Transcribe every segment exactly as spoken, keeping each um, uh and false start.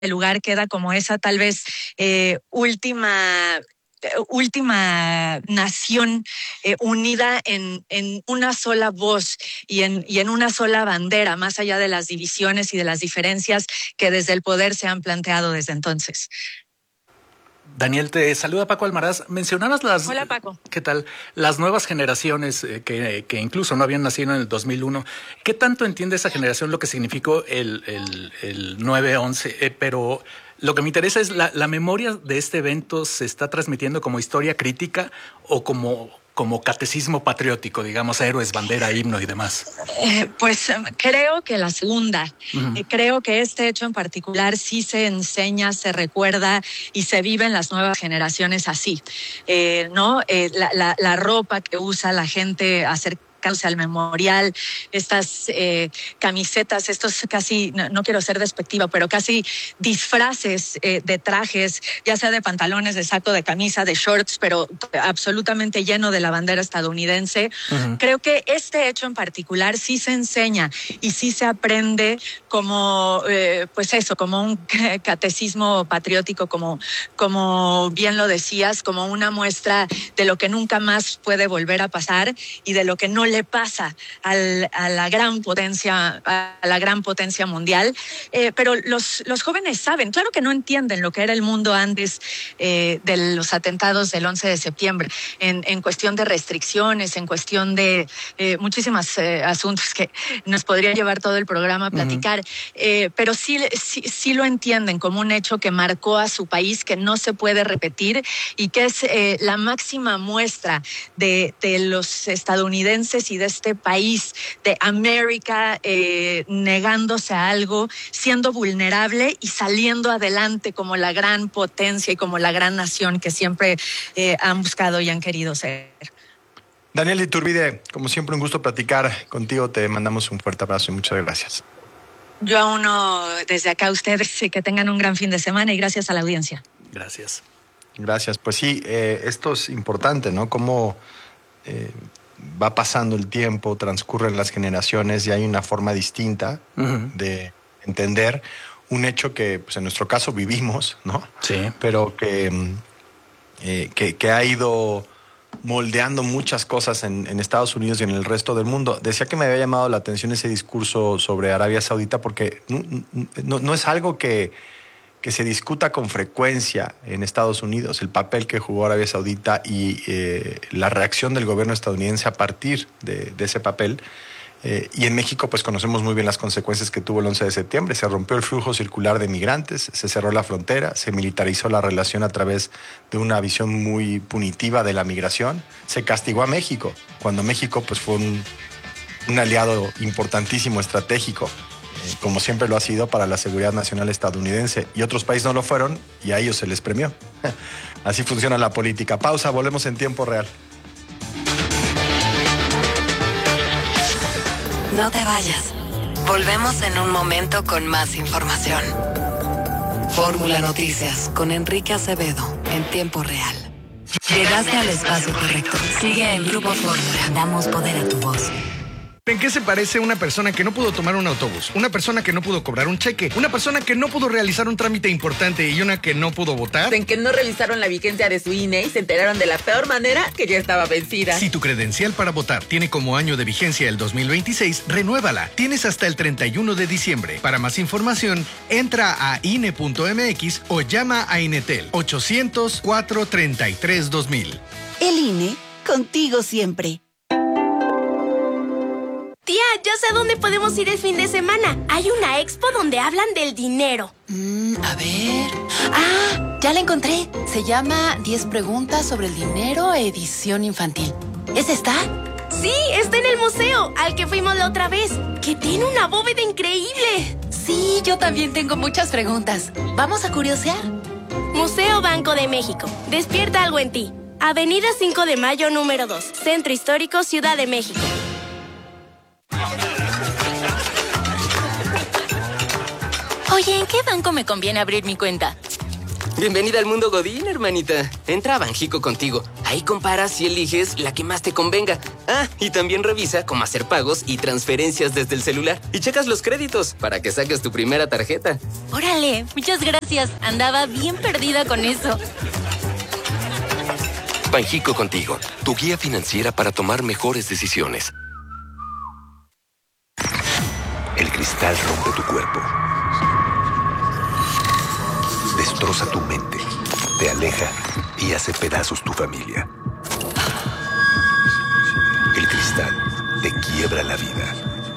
lugar queda como esa tal vez eh, última última nación eh, unida en, en una sola voz y en, y en una sola bandera, más allá de las divisiones y de las diferencias que desde el poder se han planteado desde entonces. Daniel, te saluda Paco Almaraz. Mencionabas las... Hola, Paco. ¿Qué tal? Las nuevas generaciones eh, que, que incluso no habían nacido en el dos mil uno. ¿Qué tanto entiende esa generación lo que significó el, el, el nueve once? Eh, pero lo que me interesa es la, la memoria de este evento. ¿Se está transmitiendo como historia crítica o como, como catecismo patriótico, digamos, héroes, bandera, himno y demás? Eh, pues eh, creo que la segunda. Uh-huh. Eh, creo que este hecho en particular sí se enseña, se recuerda y se vive en las nuevas generaciones así. Eh, ¿no? Eh, la, la, la ropa que usa la gente acerca al memorial, estas eh, camisetas, estos casi, no, no quiero ser despectiva, pero casi disfraces eh, de trajes, ya sea de pantalones, de saco, de camisa, de shorts, pero absolutamente lleno de la bandera estadounidense. Uh-huh. Creo que este hecho en particular sí se enseña y sí se aprende como, eh, pues eso, como un catecismo patriótico, como, como bien lo decías, como una muestra de lo que nunca más puede volver a pasar y de lo que no le pasa al, a la gran potencia, a la gran potencia mundial. Eh, pero los, los jóvenes saben, claro que no entienden lo que era el mundo antes eh, de los atentados del once de septiembre, en, en cuestión de restricciones, en cuestión de eh, muchísimos eh, asuntos que nos podría llevar todo el programa a platicar, uh-huh. eh, pero sí, sí, sí lo entienden como un hecho que marcó a su país, que no se puede repetir y que es eh, la máxima muestra de, de los estadounidenses y de este país, de América, eh, negándose a algo, siendo vulnerable y saliendo adelante como la gran potencia y como la gran nación que siempre eh, han buscado y han querido ser. Daniel Iturbide, como siempre un gusto platicar contigo, te mandamos un fuerte abrazo y muchas gracias. Yo a uno desde acá a ustedes, que tengan un gran fin de semana y gracias a la audiencia. Gracias. Gracias, pues sí, eh, esto es importante, ¿no? Cómo eh, va pasando el tiempo, transcurren las generaciones y hay una forma distinta uh-huh. de entender un hecho que, pues en nuestro caso vivimos, ¿no? Sí. Pero que, eh, que, que ha ido moldeando muchas cosas en, en Estados Unidos y en el resto del mundo. Decía que me había llamado la atención ese discurso sobre Arabia Saudita porque no, no, no es algo que, que se discuta con frecuencia en Estados Unidos, el papel que jugó Arabia Saudita y eh, la reacción del gobierno estadounidense a partir de, de ese papel. Eh, y en México pues conocemos muy bien las consecuencias que tuvo el once de septiembre. Se rompió el flujo circular de migrantes, se cerró la frontera, se militarizó la relación a través de una visión muy punitiva de la migración. Se castigó a México, cuando México pues fue un, un aliado importantísimo, estratégico, eh, como siempre lo ha sido para la seguridad nacional estadounidense. Y otros países no lo fueron y a ellos se les premió. Así funciona la política. Pausa, volvemos en tiempo real. No te vayas. Volvemos en un momento con más información. Fórmula Noticias con Enrique Acevedo en tiempo real. Llegaste al espacio correcto. Sigue en Grupo Fórmula. Damos poder a tu voz. ¿En qué se parece una persona que no pudo tomar un autobús? Una persona que no pudo cobrar un cheque, una persona que no pudo realizar un trámite importante y una que no pudo votar. En que no revisaron la vigencia de su I N E y se enteraron de la peor manera que ya estaba vencida. Si tu credencial para votar tiene como año de vigencia el dos mil veintiséis, renuévala. Tienes hasta el treinta y uno de diciembre. Para más información, entra a I N E punto M X o llama a Inetel ochocientos, cuatrocientos treinta y tres, dos mil. El I N E, contigo siempre. Tía, yo sé dónde podemos ir el fin de semana. Hay una expo donde hablan del dinero. Mm, a ver... Ah, ya la encontré. Se llama diez preguntas sobre el dinero, edición infantil. ¿Es esta? Sí, está en el museo, al que fuimos la otra vez. Que tiene una bóveda increíble. Sí, yo también tengo muchas preguntas. ¿Vamos a curiosear? Museo Banco de México. Despierta algo en ti. Avenida cinco de Mayo, número dos. Centro Histórico, Ciudad de México. Oye, ¿en qué banco me conviene abrir mi cuenta? Bienvenida al mundo Godín, hermanita. Entra a Banjico Contigo. Ahí comparas y eliges la que más te convenga. Ah, y también revisa cómo hacer pagos y transferencias desde el celular. Y checas los créditos para que saques tu primera tarjeta. Órale, muchas gracias. Andaba bien perdida con eso. Banjico Contigo, tu guía financiera para tomar mejores decisiones. El cristal rompe tu cuerpo. Destroza tu mente, te aleja y hace pedazos tu familia. El cristal te quiebra la vida.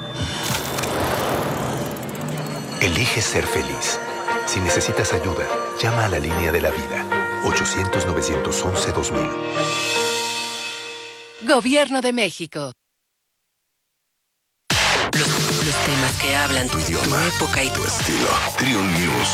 Elige ser feliz. Si necesitas ayuda, llama a la línea de la vida. ochocientos, novecientos once, dos mil. Gobierno de México. Los, los temas que hablan tu idioma, tu época y tu estilo. Trion News.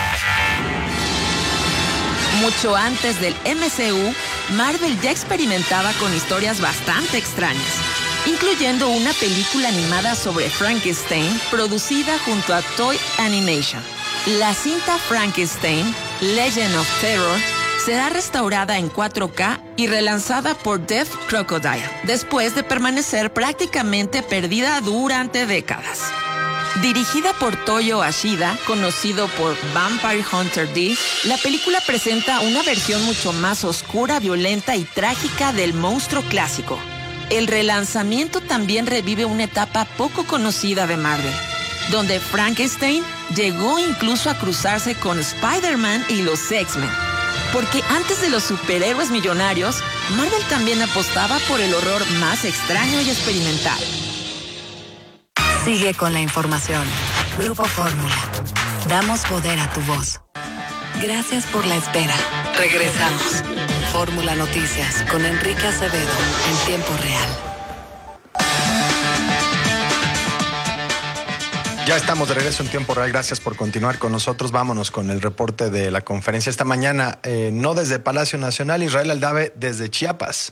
Mucho antes del M C U, Marvel ya experimentaba con historias bastante extrañas, incluyendo una película animada sobre Frankenstein producida junto a Toy Animation. La cinta Frankenstein, Legend of Terror, será restaurada en cuatro K y relanzada por Deaf Crocodile, después de permanecer prácticamente perdida durante décadas. Dirigida por Toyo Ashida, conocido por Vampire Hunter D, la película presenta una versión mucho más oscura, violenta y trágica del monstruo clásico. El relanzamiento también revive una etapa poco conocida de Marvel, donde Frankenstein llegó incluso a cruzarse con Spider-Man y los X-Men. Porque antes de los superhéroes millonarios, Marvel también apostaba por el horror más extraño y experimental. Sigue con la información. Grupo Fórmula. Damos poder a tu voz. Gracias por la espera. Regresamos. Fórmula Noticias con Enrique Acevedo en tiempo real. Ya estamos de regreso en tiempo real. Gracias por continuar con nosotros. Vámonos con el reporte de la conferencia esta mañana. Eh, no desde Palacio Nacional, Israel Aldave desde Chiapas.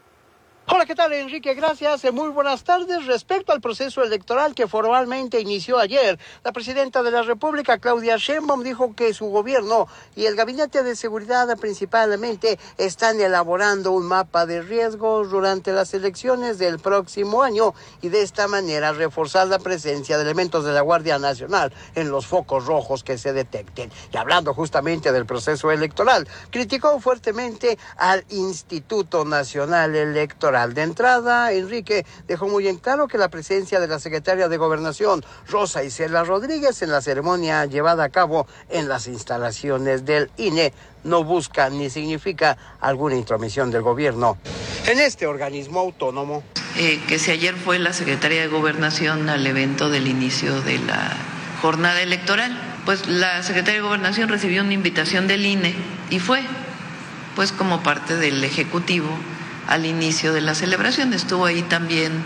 Hola, ¿qué tal, Enrique? Gracias. Muy buenas tardes. Respecto al proceso electoral que formalmente inició ayer, la presidenta de la República, Claudia Sheinbaum, dijo que su gobierno y el Gabinete de Seguridad principalmente están elaborando un mapa de riesgos durante las elecciones del próximo año y de esta manera reforzar la presencia de elementos de la Guardia Nacional en los focos rojos que se detecten. Y hablando justamente del proceso electoral, criticó fuertemente al Instituto Nacional Electoral. De entrada, Enrique dejó muy en claro que la presencia de la secretaria de Gobernación, Rosa Isela Rodríguez, en la ceremonia llevada a cabo en las instalaciones del I N E no busca ni significa alguna intromisión del gobierno en este organismo autónomo. Eh, que si ayer fue la secretaria de Gobernación al evento del inicio de la jornada electoral, pues la secretaria de Gobernación recibió una invitación del I N E y fue, pues como parte del Ejecutivo, al inicio de la celebración. Estuvo ahí también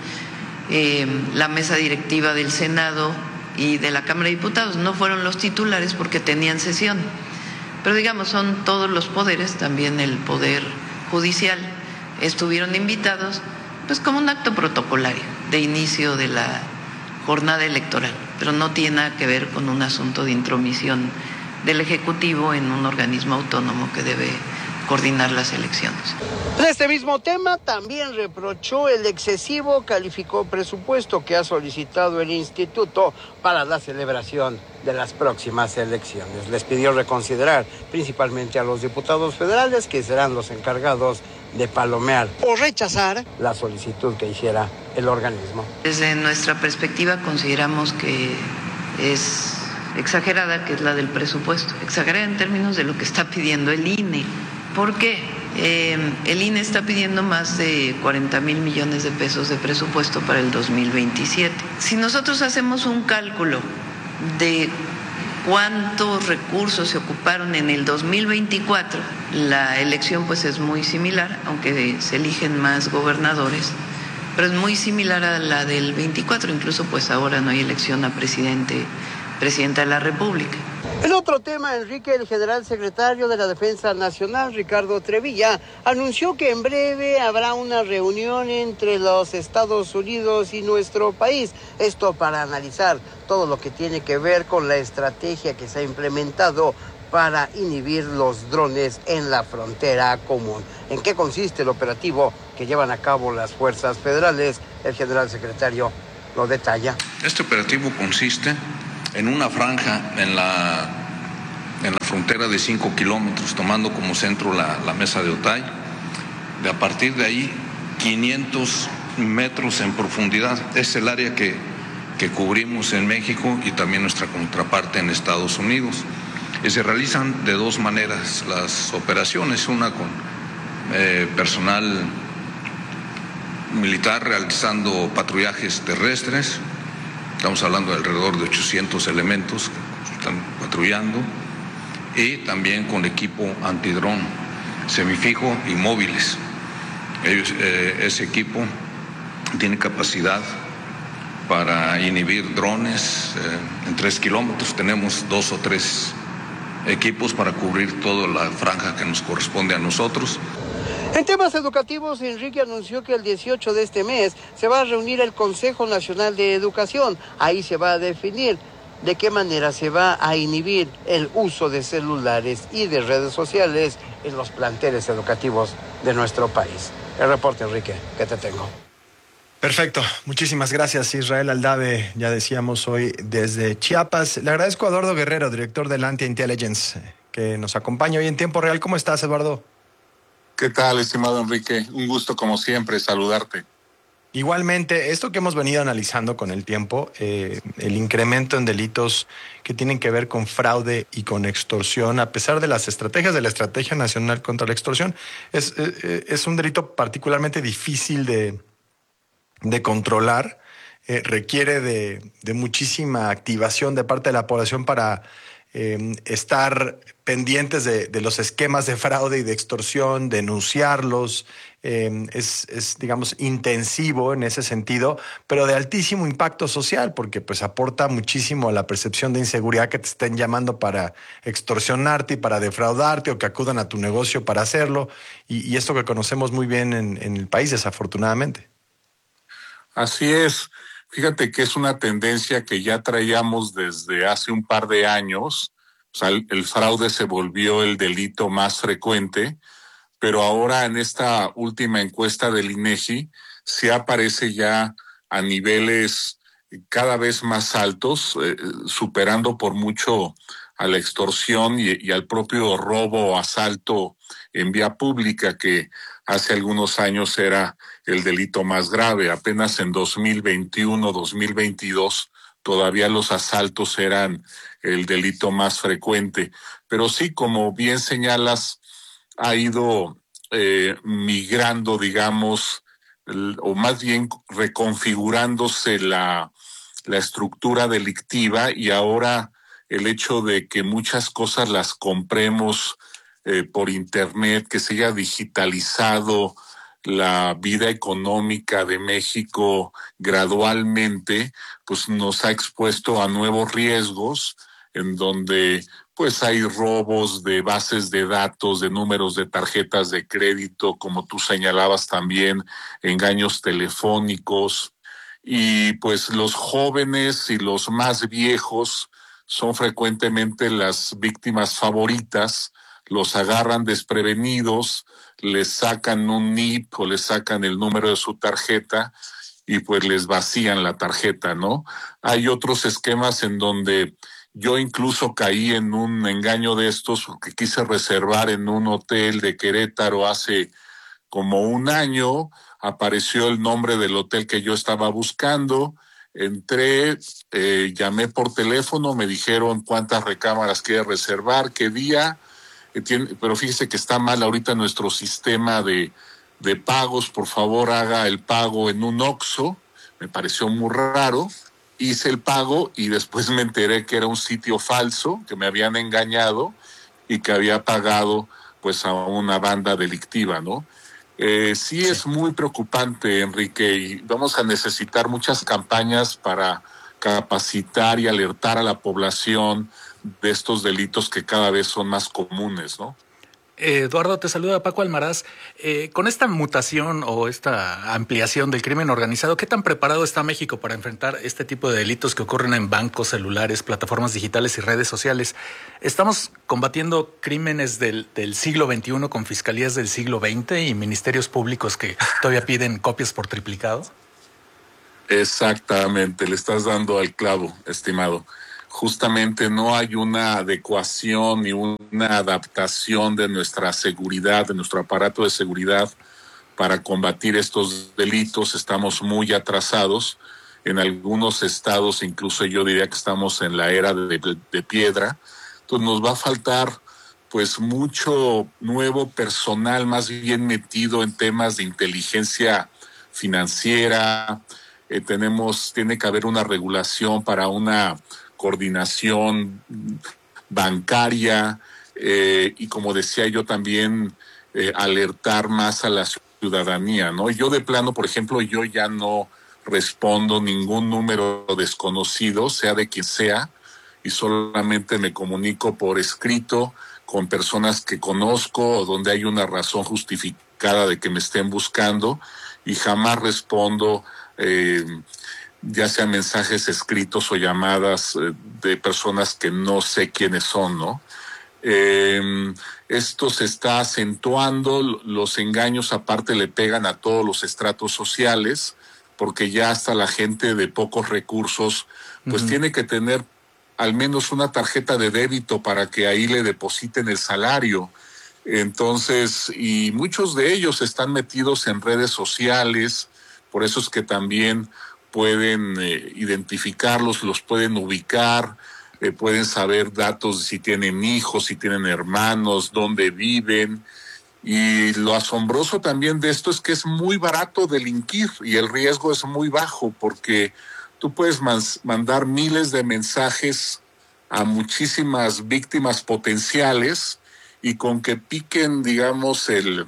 eh, la mesa directiva del Senado y de la Cámara de Diputados. No fueron los titulares porque tenían sesión, pero digamos son todos los poderes, también el Poder Judicial, estuvieron invitados pues como un acto protocolario de inicio de la jornada electoral, pero no tiene nada que ver con un asunto de intromisión del Ejecutivo en un organismo autónomo que debe coordinar las elecciones. En este mismo tema también reprochó el excesivo calificó presupuesto que ha solicitado el instituto para la celebración de las próximas elecciones. Les pidió reconsiderar principalmente a los diputados federales, que serán los encargados de palomear o rechazar la solicitud que hiciera el organismo. Desde nuestra perspectiva consideramos que es exagerada, que es la del presupuesto, exagerada en términos de lo que está pidiendo el I N E. ¿Por qué? Eh, el I N E está pidiendo más de cuarenta mil millones de pesos de presupuesto para el dos mil veintisiete. Si nosotros hacemos un cálculo de cuántos recursos se ocuparon en el dos mil veinticuatro, la elección pues es muy similar, aunque se eligen más gobernadores, pero es muy similar a la del veinticuatro, incluso pues ahora no hay elección a presidente, presidenta de la República. En otro tema, Enrique, el general secretario de la Defensa Nacional, Ricardo Trevilla, anunció que en breve habrá una reunión entre los Estados Unidos y nuestro país. Esto para analizar todo lo que tiene que ver con la estrategia que se ha implementado para inhibir los drones en la frontera común. ¿En qué consiste el operativo que llevan a cabo las fuerzas federales? El general secretario lo detalla. Este operativo consiste en una franja en la, en la frontera de cinco kilómetros, tomando como centro la, la mesa de Otay. De a partir de ahí, quinientos metros en profundidad. Es el área que, que cubrimos en México y también nuestra contraparte en Estados Unidos. Y se realizan de dos maneras las operaciones, una con eh, personal militar realizando patrullajes terrestres, estamos hablando de alrededor de ochocientos elementos que están patrullando, y también con equipo antidrón, semifijo y móviles. Ellos, eh, ese equipo tiene capacidad para inhibir drones eh, en tres kilómetros. Tenemos dos o tres equipos para cubrir toda la franja que nos corresponde a nosotros. En temas educativos, Enrique anunció que el dieciocho de este mes se va a reunir el Consejo Nacional de Educación. Ahí se va a definir de qué manera se va a inhibir el uso de celulares y de redes sociales en los planteles educativos de nuestro país. El reporte, Enrique, que te tengo. Perfecto, muchísimas gracias, Israel Aldave, ya decíamos hoy desde Chiapas. Le agradezco a Eduardo Guerrero, director del Anti-Intelligence, que nos acompaña hoy en tiempo real. ¿Cómo estás, Eduardo? ¿Qué tal, estimado Enrique? Un gusto, como siempre, saludarte. Igualmente, esto que hemos venido analizando con el tiempo, eh, el incremento en delitos que tienen que ver con fraude y con extorsión, a pesar de las estrategias de la Estrategia Nacional contra la Extorsión, es, eh, es un delito particularmente difícil de, de controlar, eh, requiere de, de muchísima activación de parte de la población para eh, estar pendientes de, de los esquemas de fraude y de extorsión, denunciarlos. Eh, es, es, digamos, intensivo en ese sentido, pero de altísimo impacto social, porque pues aporta muchísimo a la percepción de inseguridad que te estén llamando para extorsionarte y para defraudarte, o que acudan a tu negocio para hacerlo, y, y esto que conocemos muy bien en, en el país, desafortunadamente. Así es. Fíjate que es una tendencia que ya traíamos desde hace un par de años. O sea, el, el fraude se volvió el delito más frecuente, pero ahora en esta última encuesta del INEGI se aparece ya a niveles cada vez más altos, eh, superando por mucho a la extorsión y, y al propio robo o asalto en vía pública, que hace algunos años era el delito más grave. Apenas en dos mil veintiuno, dos mil veintidós todavía los asaltos eran el delito más frecuente. Pero sí, como bien señalas, ha ido eh, migrando, digamos, el, o más bien reconfigurándose la, la estructura delictiva, y ahora el hecho de que muchas cosas las compremos eh, por internet, que se haya digitalizado la vida económica de México gradualmente, pues nos ha expuesto a nuevos riesgos, en donde pues hay robos de bases de datos, de números de tarjetas de crédito, como tú señalabas también, engaños telefónicos, y pues los jóvenes y los más viejos son frecuentemente las víctimas favoritas. Los agarran desprevenidos, les sacan un N I P o les sacan el número de su tarjeta y pues les vacían la tarjeta, ¿no? Hay otros esquemas en donde yo incluso caí en un engaño de estos, porque quise reservar en un hotel de Querétaro hace como un año. Apareció el nombre del hotel que yo estaba buscando, entré, eh, llamé por teléfono, me dijeron cuántas recámaras quiere reservar, qué día, eh, tiene, pero fíjese que está mal ahorita nuestro sistema de, de pagos, por favor haga el pago en un Oxxo. Me pareció muy raro. Hice el pago y después me enteré que era un sitio falso, que me habían engañado y que había pagado pues a una banda delictiva, ¿no? Eh, sí, sí es muy preocupante, Enrique, y vamos a necesitar muchas campañas para capacitar y alertar a la población de estos delitos que cada vez son más comunes, ¿no? Eduardo, te saluda Paco Almaraz. Eh, con esta mutación o esta ampliación del crimen organizado, ¿qué tan preparado está México para enfrentar este tipo de delitos que ocurren en bancos, celulares, plataformas digitales y redes sociales? ¿Estamos combatiendo crímenes del, del siglo veintiuno con fiscalías del siglo veinte y ministerios públicos que todavía piden copias por triplicado? Exactamente, le estás dando al clavo, estimado. Justamente no hay una adecuación ni una adaptación de nuestra seguridad, de nuestro aparato de seguridad para combatir estos delitos. Estamos muy atrasados. En algunos estados, incluso yo diría que estamos en la era de, de, de piedra. Entonces nos va a faltar pues mucho nuevo personal, más bien metido en temas de inteligencia financiera. Eh, tenemos, tiene que haber una regulación para una coordinación bancaria eh, y, como decía yo, también eh, alertar más a la ciudadanía, ¿no? Yo de plano, por ejemplo, yo ya no respondo ningún número desconocido, sea de quien sea, y solamente me comunico por escrito con personas que conozco o donde hay una razón justificada de que me estén buscando, y jamás respondo eh, ya sean mensajes escritos o llamadas eh, de personas que no sé quiénes son, ¿no? Eh, esto se está acentuando, los engaños aparte le pegan a todos los estratos sociales, porque ya hasta la gente de pocos recursos, pues uh-huh. tiene que tener al menos una tarjeta de débito para que ahí le depositen el salario. Entonces, y muchos de ellos están metidos en redes sociales, por eso es que también pueden eh, identificarlos, los pueden ubicar, eh, pueden saber datos de si tienen hijos, si tienen hermanos, dónde viven. Y lo asombroso también de esto es que es muy barato delinquir y el riesgo es muy bajo, porque tú puedes man- mandar miles de mensajes a muchísimas víctimas potenciales y con que piquen, digamos, el...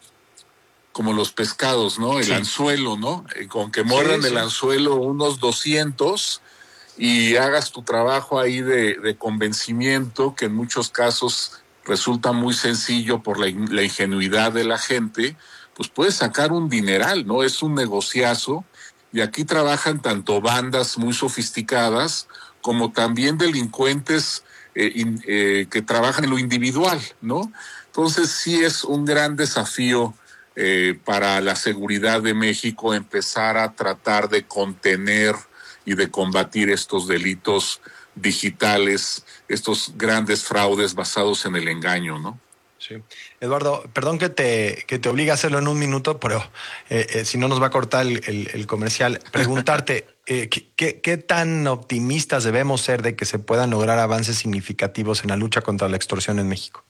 como los pescados, ¿no? El sí. anzuelo, ¿no? Con que muerdan sí, sí. el anzuelo unos doscientos y hagas tu trabajo ahí de, de convencimiento, que en muchos casos resulta muy sencillo por la, la ingenuidad de la gente, pues puedes sacar un dineral, ¿no? Es un negociazo, y aquí trabajan tanto bandas muy sofisticadas como también delincuentes eh, in, eh, que trabajan en lo individual, ¿no? Entonces sí es un gran desafío Eh, para la seguridad de México empezar a tratar de contener y de combatir estos delitos digitales, estos grandes fraudes basados en el engaño, ¿no? Sí. Eduardo, perdón que te, que te obligue a hacerlo en un minuto, pero eh, eh, si no nos va a cortar el, el, el comercial. Preguntarte, eh, ¿qué, ¿qué tan optimistas debemos ser de que se puedan lograr avances significativos en la lucha contra la extorsión en México?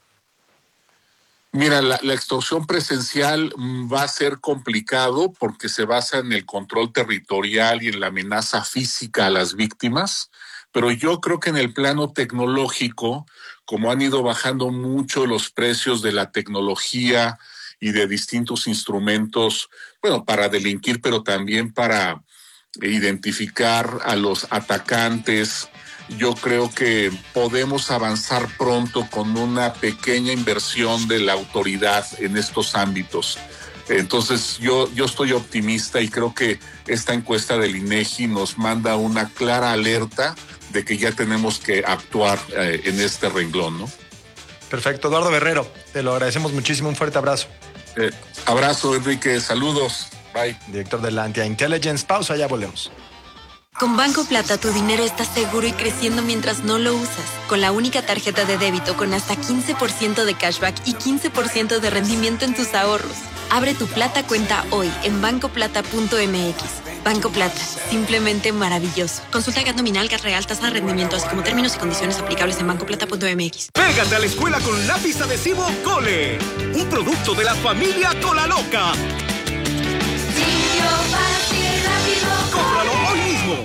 Mira, la, la extorsión presencial va a ser complicado porque se basa en el control territorial y en la amenaza física a las víctimas, pero yo creo que en el plano tecnológico, como han ido bajando mucho los precios de la tecnología y de distintos instrumentos, bueno, para delinquir, pero también para identificar a los atacantes, yo creo que podemos avanzar pronto con una pequeña inversión de la autoridad en estos ámbitos. Entonces yo, yo estoy optimista y creo que esta encuesta del INEGI nos manda una clara alerta de que ya tenemos que actuar eh, en este renglón, ¿no? Perfecto. Eduardo Guerrero, te lo agradecemos muchísimo. Un fuerte abrazo. Eh, abrazo, Enrique. Saludos. Bye. Director de la Antia Intelligence. Pausa, ya volvemos. Con Banco Plata tu dinero está seguro y creciendo mientras no lo usas. Con la única tarjeta de débito con hasta quince por ciento de cashback y quince por ciento de rendimiento en tus ahorros. Abre tu Plata cuenta hoy en banco plata punto m x. Banco Plata, simplemente maravilloso. Consulta G A T nominal, G A T real, tasa de rendimiento, así como términos y condiciones aplicables en banco plata punto m x. Pégate a la escuela con lápiz adhesivo Cole, un producto de la familia Cola Loca. Cómpralo hoy mismo. La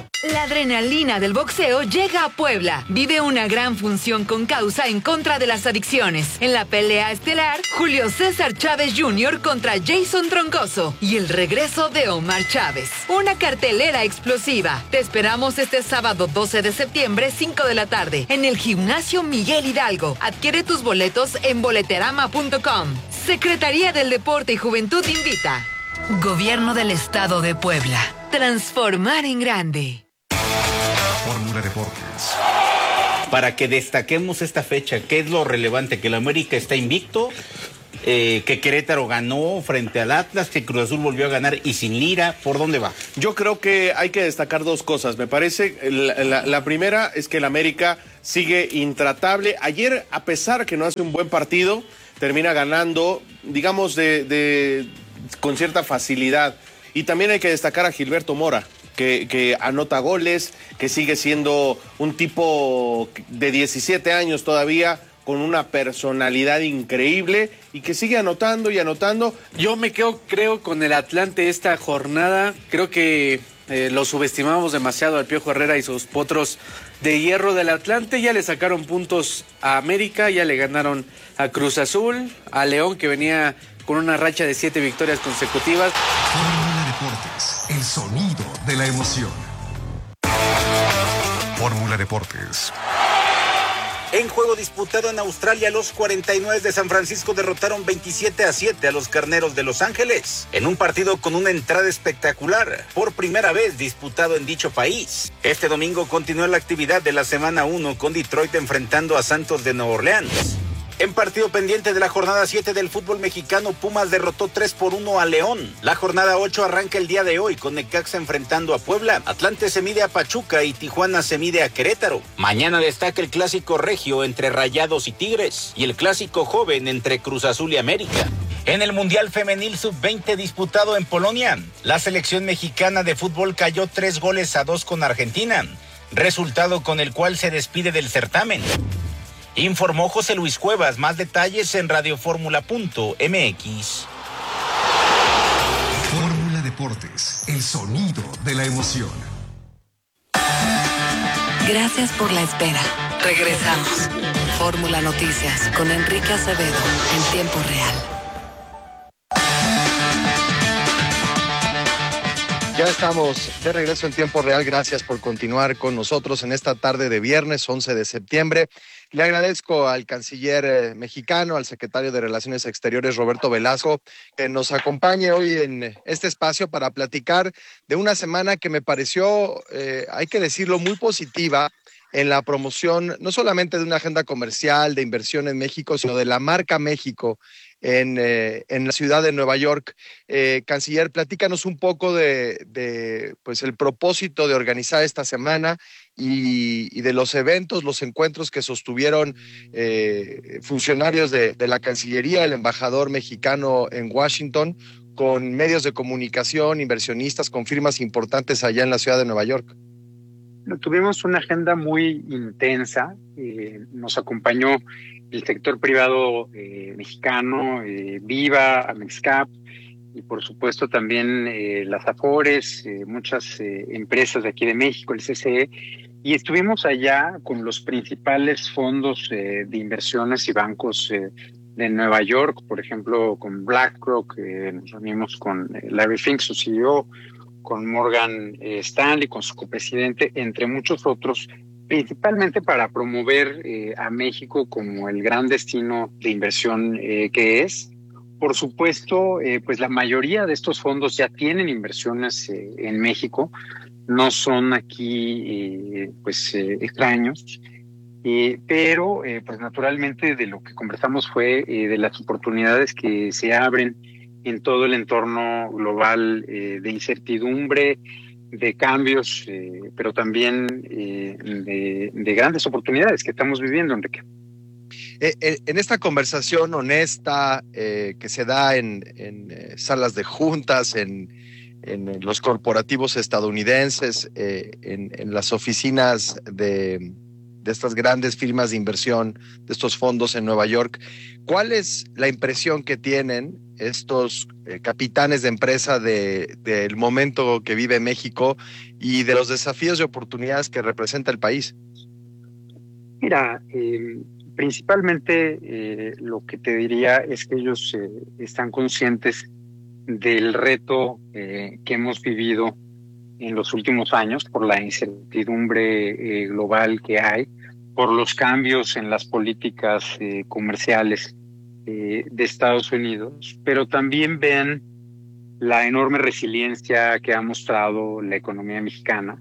adrenalina del boxeo llega a Puebla. Vive una gran función con causa en contra de las adicciones. En la pelea estelar, Julio César Chávez junior contra Jason Troncoso y el regreso de Omar Chávez. Una cartelera explosiva. Te esperamos este sábado doce de septiembre, cinco de la tarde, en el Gimnasio Miguel Hidalgo. Adquiere tus boletos en boleterama punto com. Secretaría del Deporte y Juventud invita. Gobierno del Estado de Puebla. Transformar en grande. Fórmula Deportes. Para que destaquemos esta fecha, ¿qué es lo relevante? Que el América está invicto, eh, que Querétaro ganó frente al Atlas, que Cruz Azul volvió a ganar y sin Lira. ¿Por dónde va? Yo creo que hay que destacar dos cosas. Me parece, la, la, la primera es que el América sigue intratable. Ayer, a pesar que no hace un buen partido, termina ganando, digamos, de, de con cierta facilidad. Y también hay que destacar a Gilberto Mora, que, que anota goles, que sigue siendo un tipo de diecisiete años todavía, con una personalidad increíble y que sigue anotando y anotando. Yo me quedo, creo, con el Atlante esta jornada. Creo que eh, lo subestimamos demasiado al Piojo Herrera y sus potros de hierro del Atlante. Ya le sacaron puntos a América, ya le ganaron a Cruz Azul, a León, que venía con una racha de siete victorias consecutivas. Fórmula Deportes, el sonido de la emoción. Fórmula Deportes. En juego disputado en Australia, los cuarenta y nueve de San Francisco derrotaron veintisiete a siete a los Carneros de Los Ángeles, en un partido con una entrada espectacular, por primera vez disputado en dicho país. Este domingo continuó la actividad de la semana uno, con Detroit enfrentando a Santos de Nueva Orleans. En partido pendiente de la jornada siete del fútbol mexicano, Pumas derrotó tres por uno a León. La jornada ocho arranca el día de hoy con Necaxa enfrentando a Puebla. Atlante se mide a Pachuca y Tijuana se mide a Querétaro. Mañana destaca el clásico regio entre Rayados y Tigres y el clásico joven entre Cruz Azul y América. En el Mundial Femenil sub veinte disputado en Polonia, la selección mexicana de fútbol cayó tres goles a dos con Argentina, resultado con el cual se despide del certamen. Informó José Luis Cuevas. Más detalles en radioformula punto m x. Fórmula Deportes, el sonido de la emoción. Gracias por la espera. Regresamos. Fórmula Noticias con Enrique Acevedo en tiempo real. Ya estamos de regreso en tiempo real. Gracias por continuar con nosotros en esta tarde de viernes once de septiembre. Le agradezco al canciller eh, mexicano, al secretario de Relaciones Exteriores, Roberto Velasco, que nos acompañe hoy en este espacio para platicar de una semana que me pareció, eh, hay que decirlo, muy positiva en la promoción, no solamente de una agenda comercial, de inversión en México, sino de la marca México en, eh, en la ciudad de Nueva York. Eh, canciller, platícanos un poco de, de pues, el propósito de organizar esta semana y, y de los eventos, los encuentros que sostuvieron eh, funcionarios de, de la Cancillería, el embajador mexicano en Washington, con medios de comunicación, inversionistas, con firmas importantes allá en la ciudad de Nueva York. Tuvimos una agenda muy intensa, eh, nos acompañó el sector privado eh, mexicano, eh, Viva, Amexcap, y por supuesto también eh, las Afores, eh, muchas eh, empresas de aquí de México, el C C E, y estuvimos allá con los principales fondos eh, de inversiones y bancos eh, de Nueva York, por ejemplo, con BlackRock, eh, nos reunimos con eh, Larry Fink, su C E O, con Morgan eh, Stanley, con su copresidente, entre muchos otros, principalmente para promover eh, a México como el gran destino de inversión eh, que es. Por supuesto, eh, pues la mayoría de estos fondos ya tienen inversiones eh, en México, no son aquí eh, pues eh, extraños, eh, pero eh, pues naturalmente de lo que conversamos fue eh, de las oportunidades que se abren en todo el entorno global eh, de incertidumbre, de cambios, eh, pero también eh, de, de grandes oportunidades que estamos viviendo, Enrique. Eh, eh, en esta conversación honesta eh, que se da en, en eh, salas de juntas, en, en los corporativos estadounidenses, eh, en, en las oficinas de, de estas grandes firmas de inversión, de estos fondos en Nueva York. ¿Cuál es la impresión que tienen estos eh, capitanes de empresa de, del momento que vive México y de los desafíos y oportunidades que representa el país? Mira, eh, principalmente eh, lo que te diría es que ellos eh, están conscientes del reto eh, que hemos vivido en los últimos años por la incertidumbre eh, global que hay, por los cambios en las políticas eh, comerciales eh, de Estados Unidos, pero también ven la enorme resiliencia que ha mostrado la economía mexicana.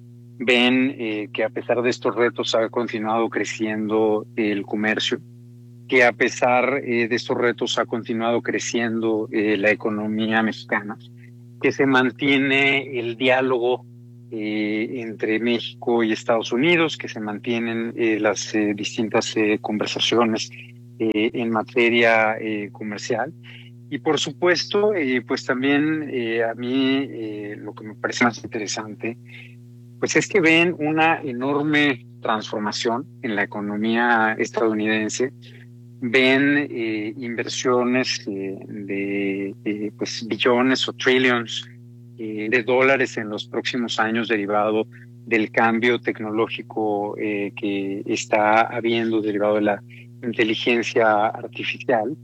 Ven eh, que a pesar de estos retos ha continuado creciendo el comercio, que a pesar eh, de estos retos ha continuado creciendo eh, la economía mexicana, que se mantiene el diálogo eh, entre México y Estados Unidos, que se mantienen eh, las eh, distintas eh, conversaciones eh, en materia eh, comercial. Y por supuesto, eh, pues también eh, a mí eh, lo que me parece más interesante, pues es que ven una enorme transformación en la economía estadounidense. Ven eh, inversiones eh, de eh, pues billones o trillions eh, de dólares en los próximos años derivado del cambio tecnológico eh, que está habiendo derivado de la inteligencia artificial,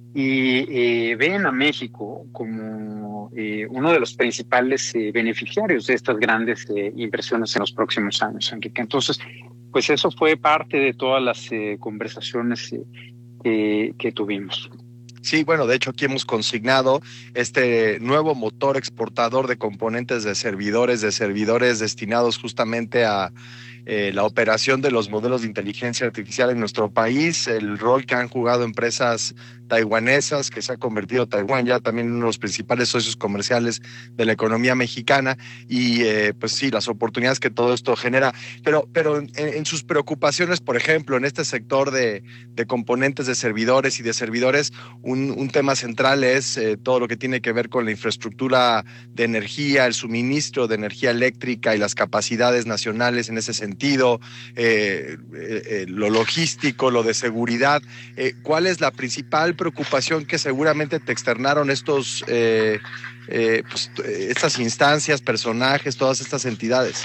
y eh, ven a México como eh, uno de los principales eh, beneficiarios de estas grandes eh, inversiones en los próximos años, Enrique. Entonces, pues eso fue parte de todas las eh, conversaciones eh, Que, que tuvimos. Sí, bueno, de hecho aquí hemos consignado este nuevo motor exportador de componentes de servidores, de servidores destinados justamente a eh, la operación de los modelos de inteligencia artificial en nuestro país, el rol que han jugado empresas taiwanesas, que se ha convertido Taiwán ya también en uno de los principales socios comerciales de la economía mexicana, y eh, pues sí, las oportunidades que todo esto genera. Pero, pero en, en sus preocupaciones, por ejemplo, en este sector de, de componentes de servidores y de servidores, un, un tema central es eh, todo lo que tiene que ver con la infraestructura de energía, el suministro de energía eléctrica y las capacidades nacionales en ese sentido, eh, eh, lo logístico, lo de seguridad. Eh, ¿Cuál es la principal preocupación que seguramente te externaron estos, eh, eh, pues, estas instancias, personajes, todas estas entidades?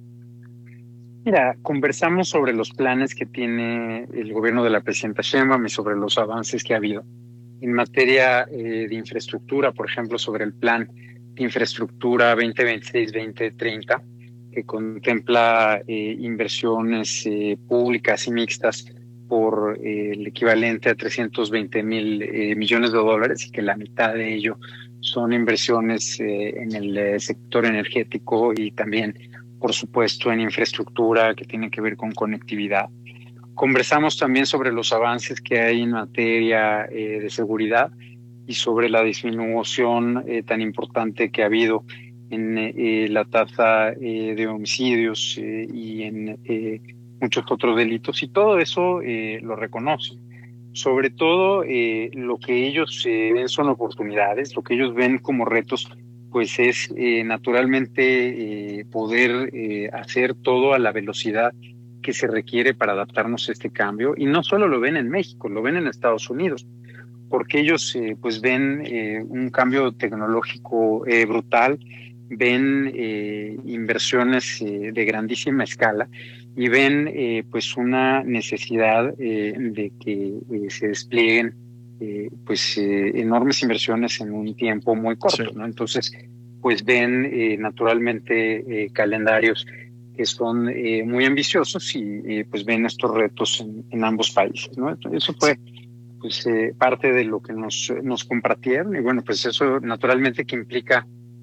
Mira, conversamos sobre los planes que tiene el gobierno de la presidenta Sheinbaum y sobre los avances que ha habido en materia eh, de infraestructura, por ejemplo, sobre el plan de infraestructura veinte veintiséis veinte treinta, que contempla eh, inversiones eh, públicas y mixtas por eh, el equivalente a trescientos veinte mil eh, millones de dólares, y que la mitad de ello son inversiones eh, en el eh, sector energético y también, por supuesto, en infraestructura que tiene que ver con conectividad. Conversamos también sobre los avances que hay en materia eh, de seguridad y sobre la disminución eh, tan importante que ha habido en eh, la tasa eh, de homicidios eh, y en eh, muchos otros delitos, y todo eso eh, lo reconocen. Sobre todo eh, lo que ellos eh, ven son oportunidades, lo que ellos ven como retos, pues es eh, naturalmente eh, poder eh, hacer todo a la velocidad que se requiere para adaptarnos a este cambio, y no solo lo ven en México, lo ven en Estados Unidos, porque ellos eh, pues ven eh, un cambio tecnológico eh, brutal, ven eh, inversiones eh, de grandísima escala, y ven eh, pues una necesidad eh, de que eh, se desplieguen eh, pues eh, enormes inversiones en un tiempo muy corto, sí. ¿no? Entonces, pues ven eh, naturalmente eh, calendarios que son eh, muy ambiciosos, y eh, pues ven estos retos en, en ambos países, ¿no? Eso fue pues eh, parte de lo que nos, nos compartieron, y bueno, pues eso naturalmente que implica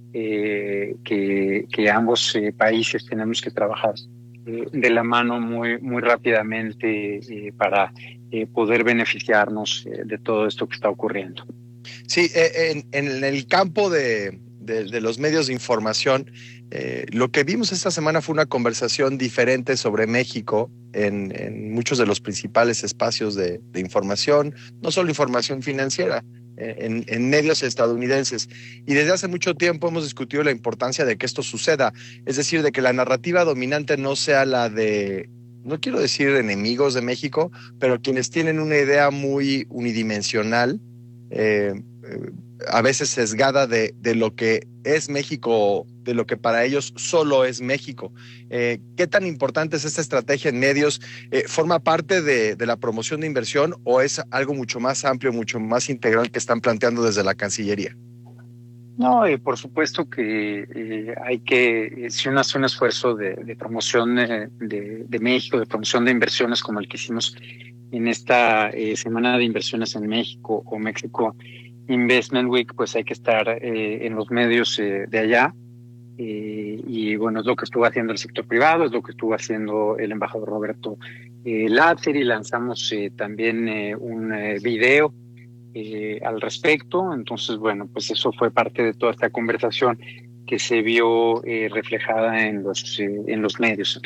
eh, que, que ambos eh, países tenemos que trabajar eh, de la mano muy, muy rápidamente eh, para eh, poder beneficiarnos eh, de todo esto que está ocurriendo. Sí, eh, en, en el campo de, de, de los medios de información, Eh, lo que vimos esta semana fue una conversación diferente sobre México en, en muchos de los principales espacios de, de información, no solo información financiera, eh, en, en medios estadounidenses. Y desde hace mucho tiempo hemos discutido la importancia de que esto suceda, es decir, de que la narrativa dominante no sea la de no quiero decir enemigos de México, pero quienes tienen una idea muy unidimensional, eh, eh, a veces sesgada de, de lo que es México, de lo que para ellos solo es México. Eh, ¿Qué tan importante es esta estrategia en medios? Eh, ¿Forma parte de, de la promoción de inversión o es algo mucho más amplio, mucho más integral que están planteando desde la Cancillería? No, eh, por supuesto que eh, hay que, eh, si uno hace un esfuerzo de, de promoción eh, de, de México, de promoción de inversiones como el que hicimos en esta eh, Semana de Inversiones en México o México Investment Week, pues hay que estar eh, en los medios eh, de allá. Eh, y bueno, es lo que estuvo haciendo el sector privado, es lo que estuvo haciendo el embajador Roberto eh, Láter, y lanzamos eh, también eh, un eh, video eh, al respecto. Entonces, bueno, pues eso fue parte de toda esta conversación que se vio eh, reflejada en los, eh, en los medios.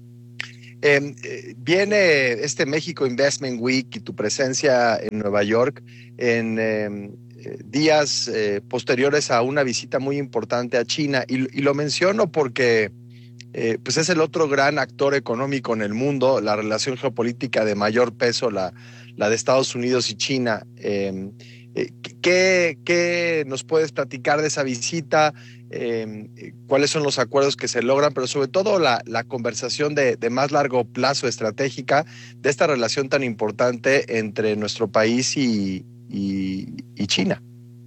Eh, viene este México Investment Week y tu presencia en Nueva York en eh, días eh, posteriores a una visita muy importante a China, y, y lo menciono porque eh, pues es el otro gran actor económico en el mundo, la relación geopolítica de mayor peso, la, la de Estados Unidos y China. Eh, ¿qué, ¿Qué nos puedes platicar de esa visita? Eh, ¿Cuáles son los acuerdos que se logran? Pero sobre todo la, la conversación de, de más largo plazo estratégica de esta relación tan importante entre nuestro país y, y, y China.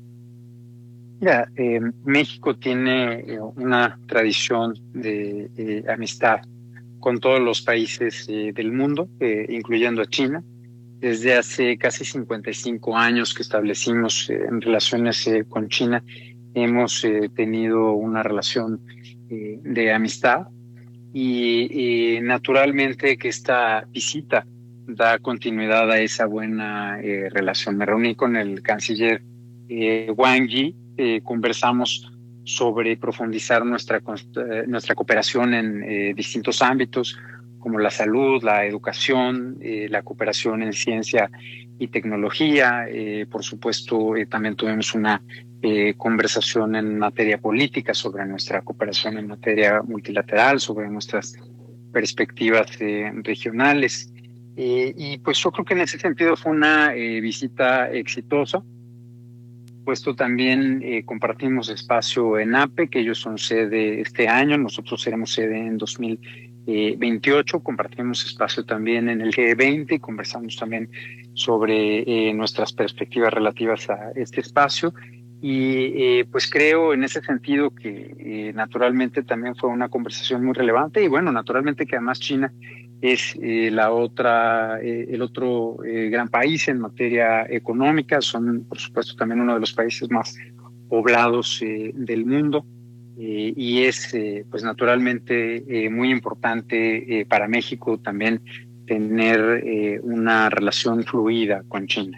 Mira, eh, México tiene eh, una tradición de eh, amistad con todos los países eh, del mundo, eh, incluyendo a China. Desde hace casi cincuenta y cinco años que establecimos eh, en relaciones eh, con China, hemos eh, tenido una relación eh, de amistad, y, y naturalmente que esta visita da continuidad a esa buena eh, relación. Me reuní con el canciller eh, Wang Yi, eh, conversamos sobre profundizar nuestra, eh, nuestra cooperación en eh, distintos ámbitos, como la salud, la educación, eh, la cooperación en ciencia y tecnología. Eh, por supuesto, eh, también tuvimos una eh, conversación en materia política sobre nuestra cooperación en materia multilateral, sobre nuestras perspectivas eh, regionales. Eh, y pues yo creo que en ese sentido fue una eh, visita exitosa, puesto también eh, compartimos espacio en A P E, que ellos son sede este año, nosotros seremos sede en dos mil veintiocho, compartimos espacio también en el G veinte y conversamos también sobre eh, nuestras perspectivas relativas a este espacio. Y eh, pues creo en ese sentido que eh, naturalmente también fue una conversación muy relevante, y bueno, naturalmente que además China es eh, la otra, eh, el otro eh, gran país en materia económica. Son, por supuesto, también uno de los países más poblados eh, del mundo, eh, y es, eh, pues naturalmente, eh, muy importante eh, para México también tener eh, una relación fluida con China.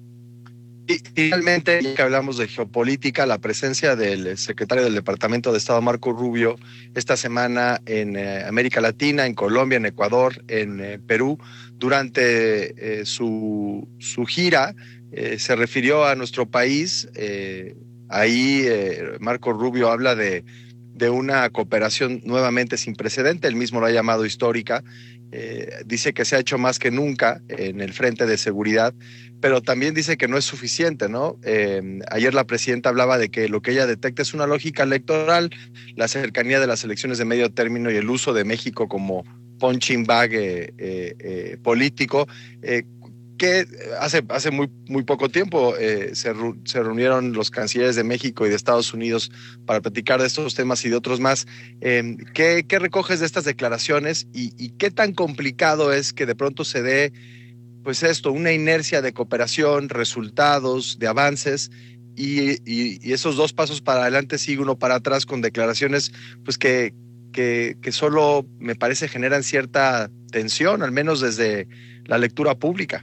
Y finalmente, ya que hablamos de geopolítica, la presencia del secretario del Departamento de Estado, Marco Rubio, esta semana en eh, América Latina, en Colombia, en Ecuador, en eh, Perú, durante eh, su, su gira, eh, se refirió a nuestro país. Eh, ahí eh, Marco Rubio habla de, de una cooperación nuevamente sin precedente, él mismo lo ha llamado histórica. Eh, dice que se ha hecho más que nunca en el frente de seguridad, pero también dice que no es suficiente, ¿no? Eh, ayer la presidenta hablaba de que lo que ella detecta es una lógica electoral, la cercanía de las elecciones de medio término y el uso de México como punching bag eh, eh, eh, político, eh, que hace, hace muy, muy poco tiempo eh, se, se reunieron los cancilleres de México y de Estados Unidos para platicar de estos temas y de otros más. Eh, ¿qué, ¿Qué recoges de estas declaraciones y, y qué tan complicado es que de pronto se dé, pues esto, una inercia de cooperación, resultados, de avances, y, y, y esos dos pasos para adelante sigue uno para atrás con declaraciones pues que, que, que solo me parece generan cierta tensión, al menos desde la lectura pública?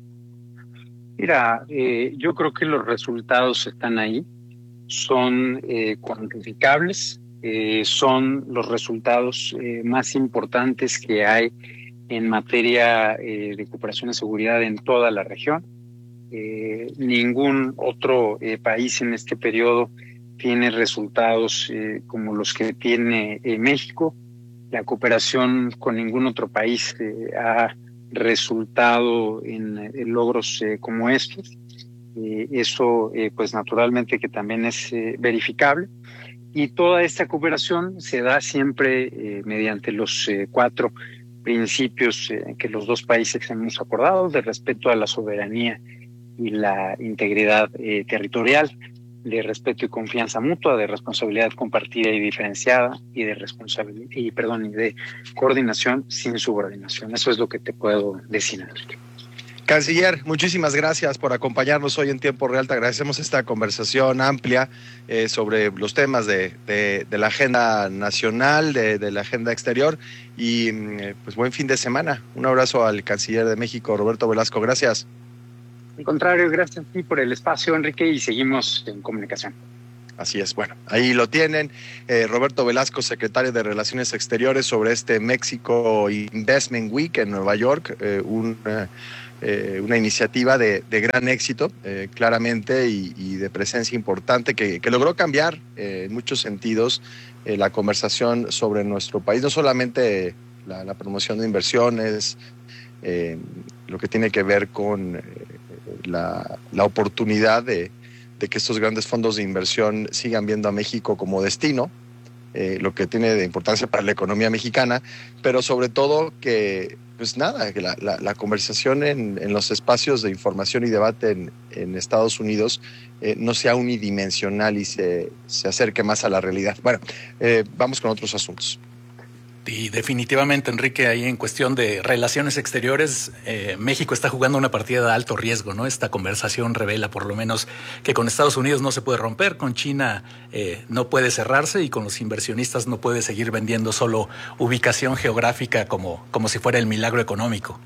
Mira, eh, yo creo que los resultados están ahí, son eh, cuantificables, eh, son los resultados eh, más importantes que hay en materia eh, de cooperación y seguridad en toda la región. Eh, ningún otro eh, país en este periodo tiene resultados eh, como los que tiene eh, México. la cooperación con ningún otro país eh, ha resultado en, en logros eh, como estos. Eh, eso, eh, pues naturalmente que también es eh, verificable. Y toda esta cooperación se da siempre eh, mediante los eh, cuatro principios eh, que los dos países hemos acordado, de respeto a la soberanía y la integridad eh, territorial, de respeto y confianza mutua, de responsabilidad compartida y diferenciada, y de responsabilidad y perdón y de coordinación sin subordinación. Eso es lo que te puedo decir, Enrique. Canciller, muchísimas gracias por acompañarnos hoy en Tiempo Real. Te agradecemos esta conversación amplia eh, sobre los temas de, de, de la agenda nacional, de, de la agenda exterior y eh, pues buen fin de semana. Un abrazo al Canciller de México, Roberto Velasco. Gracias. Al contrario, gracias a ti por el espacio, Enrique, y seguimos en comunicación. Así es, bueno, ahí lo tienen. Eh, Roberto Velasco, secretario de Relaciones Exteriores, sobre este México Investment Week en Nueva York, eh, un... Eh, Eh, una iniciativa de, de gran éxito, eh, claramente, y, y de presencia importante que, que logró cambiar eh, en muchos sentidos eh, la conversación sobre nuestro país, no solamente la, la promoción de inversiones, eh, lo que tiene que ver con eh, la, la oportunidad de, de que estos grandes fondos de inversión sigan viendo a México como destino, eh, lo que tiene de importancia para la economía mexicana, pero sobre todo que pues nada, que la, la, la conversación en, en los espacios de información y debate en, en Estados Unidos eh, no sea unidimensional y se, se acerque más a la realidad. Bueno, eh, vamos con otros asuntos. Y definitivamente, Enrique, ahí en cuestión de relaciones exteriores, eh, México está jugando una partida de alto riesgo, ¿no? Esta conversación revela por lo menos que con Estados Unidos no se puede romper, con China eh, no puede cerrarse y con los inversionistas no puede seguir vendiendo solo ubicación geográfica como, como si fuera el milagro económico.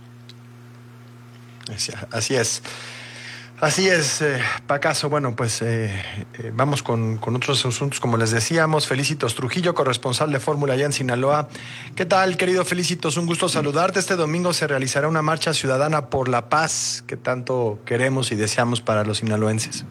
Así es. Así es, eh, Pacaso. Bueno, pues eh, eh, vamos con, con otros asuntos, como les decíamos. Felicitos Trujillo, corresponsal de Fórmula allá en Sinaloa. ¿Qué tal, querido Felicitos? Un gusto saludarte. Este domingo se realizará una marcha ciudadana por la paz que tanto queremos y deseamos para los sinaloenses.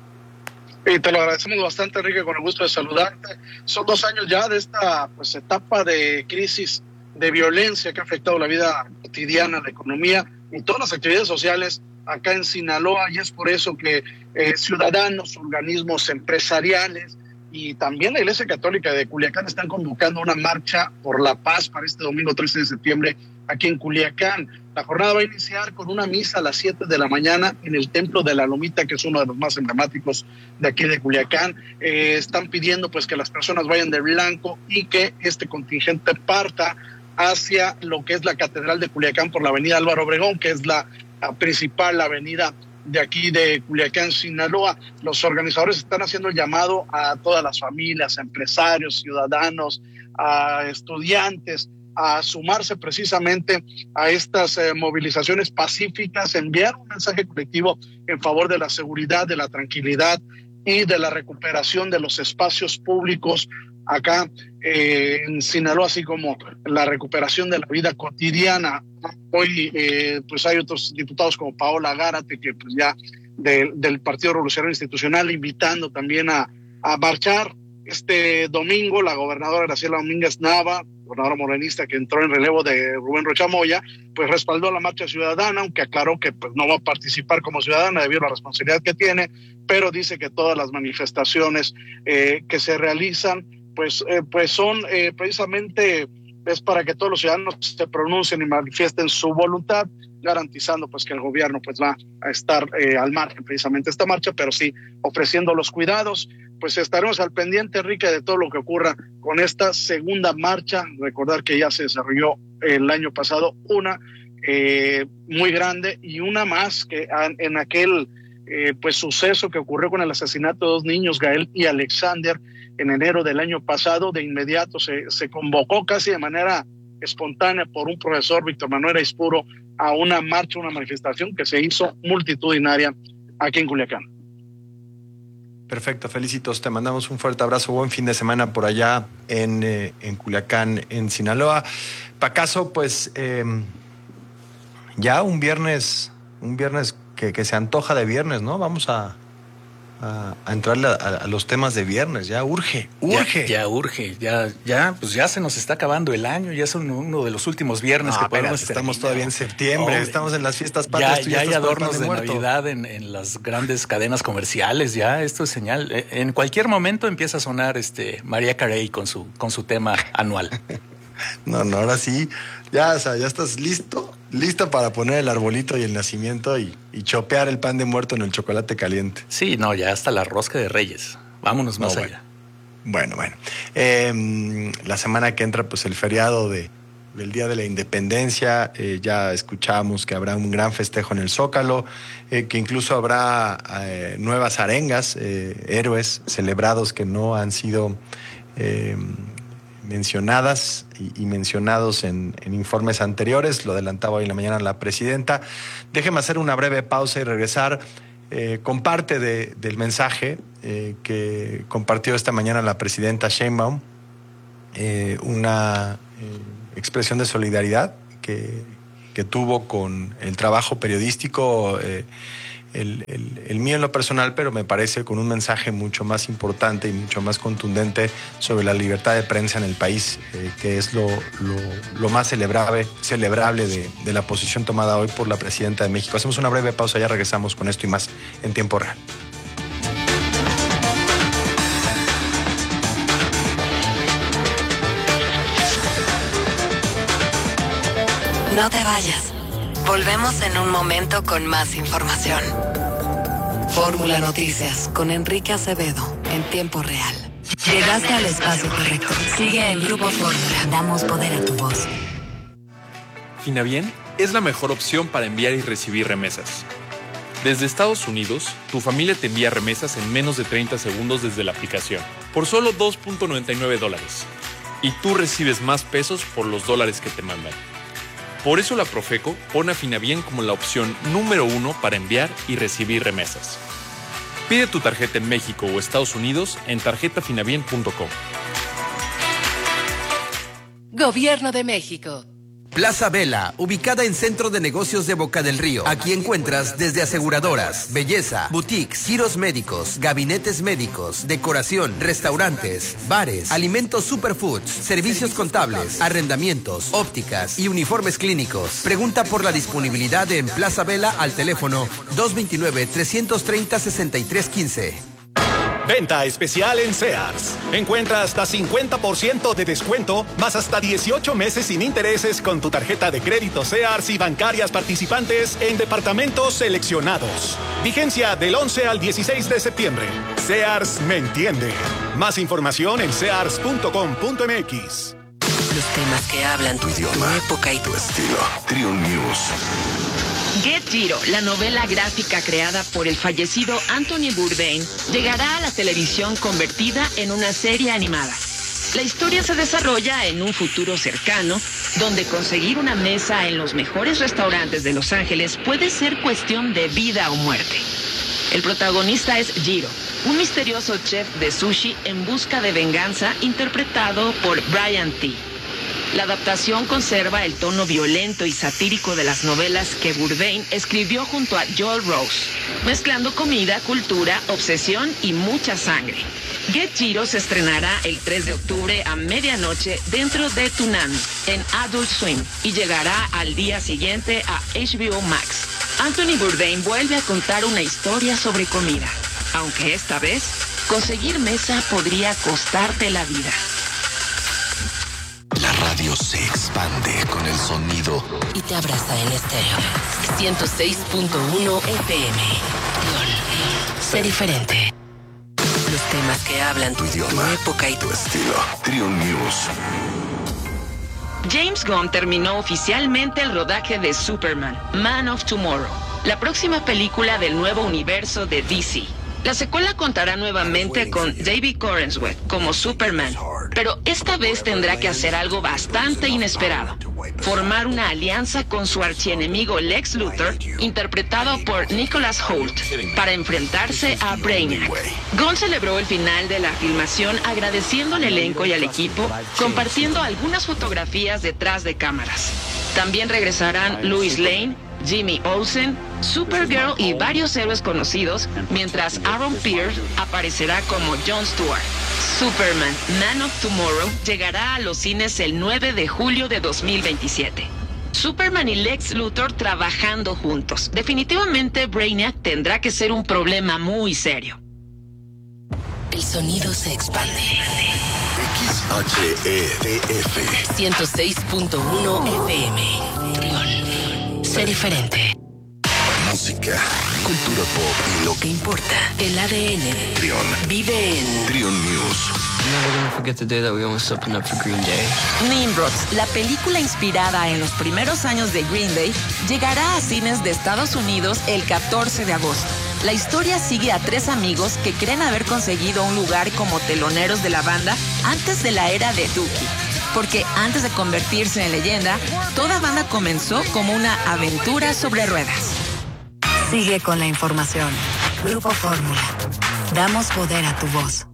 Y te lo agradecemos bastante, Enrique, con el gusto de saludarte. Son dos años ya de esta pues, etapa de crisis, de violencia que ha afectado la vida cotidiana, la economía y todas las actividades sociales acá en Sinaloa, y es por eso que eh, ciudadanos, organismos empresariales y también la Iglesia Católica de Culiacán están convocando una marcha por la paz para este domingo trece de septiembre aquí en Culiacán. La jornada va a iniciar con una misa a las siete de la mañana en el Templo de la Lomita, que es uno de los más emblemáticos de aquí de Culiacán. Eh, están pidiendo pues que las personas vayan de blanco y que este contingente parta hacia lo que es la Catedral de Culiacán por la avenida Álvaro Obregón, que es la la principal avenida de aquí de Culiacán, Sinaloa. Los organizadores están haciendo el llamado a todas las familias, empresarios, ciudadanos, a estudiantes, a sumarse precisamente a estas eh, movilizaciones pacíficas, enviar un mensaje colectivo en favor de la seguridad, de la tranquilidad y de la recuperación de los espacios públicos acá eh, en Sinaloa, así como la recuperación de la vida cotidiana. Hoy eh, pues hay otros diputados como Paola Gárate, que pues ya de, del Partido Revolucionario Institucional, invitando también a, a marchar este domingo. La gobernadora Graciela Domínguez Nava, gobernadora morenista que entró en relevo de Rubén Rocha Moya, pues respaldó la marcha ciudadana, aunque aclaró que pues no va a participar como ciudadana debido a la responsabilidad que tiene, pero dice que todas las manifestaciones eh, que se realizan pues, eh, pues son eh, precisamente es para que todos los ciudadanos se pronuncien y manifiesten su voluntad, garantizando pues que el gobierno pues va a estar eh, al margen precisamente de esta marcha, pero sí ofreciendo los cuidados. Pues estaremos al pendiente, Enrique, de todo lo que ocurra con esta segunda marcha. Recordar que ya se desarrolló el año pasado una eh, muy grande y una más que en aquel eh, pues suceso que ocurrió con el asesinato de dos niños, Gael y Alexander, en enero del año pasado. De inmediato se, se convocó casi de manera espontánea por un profesor, Víctor Manuel Aispuro, a una marcha, una manifestación que se hizo multitudinaria aquí en Culiacán. Perfecto, felicitos, te mandamos un fuerte abrazo, buen fin de semana por allá en, eh, en Culiacán, en Sinaloa. Pacaso, pues eh, ya un viernes, un viernes que, que se antoja de viernes, ¿no? Vamos a, a, a entrarle a, a los temas de viernes. Ya urge, urge. Ya, ya urge, ya, ya, pues ya se nos está acabando el año, ya es uno de los últimos viernes no, que podemos espérate, estamos todavía en septiembre, Hombre, estamos en las fiestas patrias. Ya, ya hay adornos de, de Navidad en, en las grandes cadenas comerciales, ya esto es señal. En cualquier momento empieza a sonar este Mariah Carey con su, con su tema anual. No, no, ahora sí, ya, o sea, ya estás listo, lista para poner el arbolito y el nacimiento y, y chopear el pan de muerto en el chocolate caliente. Sí, no, ya hasta la rosca de Reyes. Vámonos más no, allá. Bueno, bueno. Eh, la semana que entra, pues el feriado de, del Día de la Independencia, eh, ya escuchamos que habrá un gran festejo en el Zócalo, eh, que incluso habrá eh, nuevas arengas, eh, héroes celebrados que no han sido Eh, mencionadas y, y mencionados en, en informes anteriores. Lo adelantaba hoy en la mañana la presidenta. Déjeme hacer una breve pausa y regresar eh, con parte de, del mensaje eh, que compartió esta mañana la presidenta Sheinbaum, eh, una eh, expresión de solidaridad que, que tuvo con el trabajo periodístico, eh, El, el, el mío en lo personal, pero me parece con un mensaje mucho más importante y mucho más contundente sobre la libertad de prensa en el país, eh, que es lo, lo, lo más celebrable, celebrable de, de la posición tomada hoy por la presidenta de México. Hacemos una breve pausa, ya regresamos con esto y más en tiempo real. No te vayas. Volvemos en un momento con más información. Fórmula Noticias con Enrique Acevedo en tiempo real. Llegaste al espacio correcto. Sigue en Grupo Fórmula. Damos poder a tu voz. Finabién es la mejor opción para enviar y recibir remesas. Desde Estados Unidos, tu familia te envía remesas en menos de treinta segundos desde la aplicación, por solo dos punto noventa y nueve dólares. Y tú recibes más pesos por los dólares que te mandan. Por eso la Profeco pone a Finabién como la opción número uno para enviar y recibir remesas. Pide tu tarjeta en México o Estados Unidos en tarjeta finabién punto com. Gobierno de México. Plaza Vela, ubicada en Centro de Negocios de Boca del Río. Aquí encuentras desde aseguradoras, belleza, boutiques, giros médicos, gabinetes médicos, decoración, restaurantes, bares, alimentos superfoods, servicios contables, arrendamientos, ópticas y uniformes clínicos. Pregunta por la disponibilidad en Plaza Vela al teléfono dos dos nueve, tres tres cero, seis tres uno cinco. Venta especial en Sears. Encuentra hasta cincuenta por ciento de descuento, más hasta dieciocho meses sin intereses con tu tarjeta de crédito Sears y bancarias participantes en departamentos seleccionados. Vigencia del once al dieciséis de septiembre. Sears me entiende. Más información en sears punto com punto m x. Los temas que hablan tu idioma, tu época y tu estilo. Triun News. Get Giro, la novela gráfica creada por el fallecido Anthony Bourdain, llegará a la televisión convertida en una serie animada. La historia se desarrolla en un futuro cercano, donde conseguir una mesa en los mejores restaurantes de Los Ángeles puede ser cuestión de vida o muerte. El protagonista es Giro, un misterioso chef de sushi en busca de venganza interpretado por Brian T. La adaptación conserva el tono violento y satírico de las novelas que Bourdain escribió junto a Joel Rose, mezclando comida, cultura, obsesión y mucha sangre. Get Giro se estrenará el tres de octubre a medianoche dentro de Toonami en Adult Swim y llegará al día siguiente a H B O Max. Anthony Bourdain vuelve a contar una historia sobre comida, aunque esta vez conseguir mesa podría costarte la vida. La radio se expande con el sonido y te abraza en estéreo. ciento seis punto uno F M. Sé diferente. Los temas que hablan tu idioma, tu época y tu estilo. Triun News. James Gunn terminó oficialmente el rodaje de Superman, Man of Tomorrow, la próxima película del nuevo universo de D C. La secuela contará nuevamente con David Corenswet como Superman, pero esta vez tendrá que hacer algo bastante inesperado: formar una alianza con su archienemigo Lex Luthor, interpretado por Nicholas Hoult, para enfrentarse a Brainiac. Gunn celebró el final de la filmación agradeciendo al elenco y al equipo, compartiendo algunas fotografías detrás de cámaras. También regresarán Louis Lane, Jimmy Olsen, Supergirl y varios héroes conocidos, mientras Aaron Pierce aparecerá como Jon Stewart. Superman, Man of Tomorrow, llegará a los cines el nueve de julio de dos mil veintisiete. Superman y Lex Luthor trabajando juntos. Definitivamente Brainiac tendrá que ser un problema muy serio. El sonido se expande. X H E T F ciento seis punto uno F M. Trión. Sé diferente. Música, cultura pop y lo que importa. El A D N. Trión. Vive en Trión News. Never gonna forget the day that we almost opened up for Green Day. Nimrods, la película inspirada en los primeros años de Green Day, llegará a cines de Estados Unidos el catorce de agosto. La historia sigue a tres amigos que creen haber conseguido un lugar como teloneros de la banda antes de la era de Dookie. Porque antes de convertirse en leyenda, toda banda comenzó como una aventura sobre ruedas. Sigue con la información. Grupo Fórmula. Damos poder a tu voz.